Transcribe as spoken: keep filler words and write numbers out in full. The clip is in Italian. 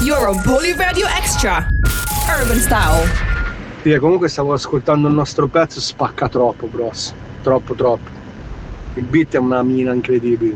You're on Poly Radio Extra. Urban Style. Sì, comunque stavo ascoltando il nostro pezzo, spacca troppo, bros. Troppo, troppo. Il beat è una mina incredibile.